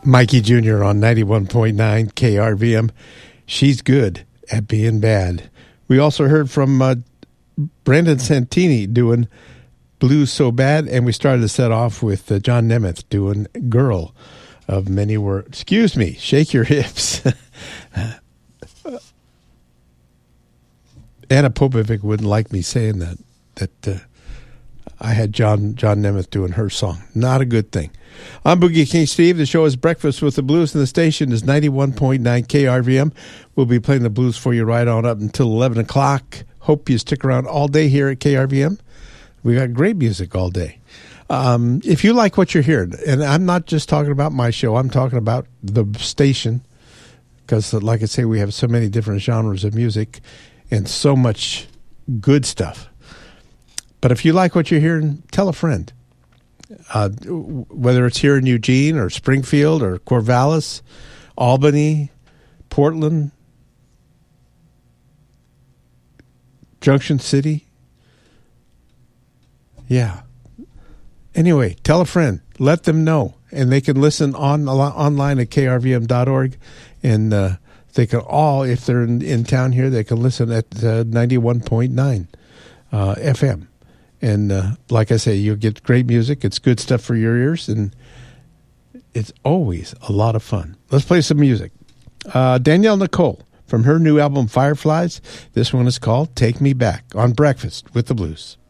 Mikey Jr. on 91.9 KRVM. She's good at being bad. We also heard from Brandon Santini doing Blues So Bad, and we started to set off with John Nemeth doing Girl of Many Words. Excuse me, shake your hips. Anna Popovic wouldn't like me saying that I had John Nemeth doing her song. Not a good thing. I'm Boogie King Steve. The show is Breakfast with the Blues, and the station is 91.9 KRVM. We'll be playing the blues for you right on up until 11 o'clock. Hope you stick around all day here at KRVM. We got great music all day. If you like what you're hearing, and I'm not just talking about my show, I'm talking about the station, because like I say, we have so many different genres of music and so much good stuff. But if you like what you're hearing, tell a friend. Whether it's here in Eugene or Springfield or Corvallis, Albany, Portland, Junction City. Yeah. Anyway, tell a friend. Let them know. And they can listen online at krvm.org. And they can all, if they're in town here, they can listen at 91.9 FM. And like I say, you'll get great music. It's good stuff for your ears, and it's always a lot of fun. Let's play some music. Danielle Nicole, from her new album, Fireflies. This one is called Take Me Back on Breakfast with the Blues.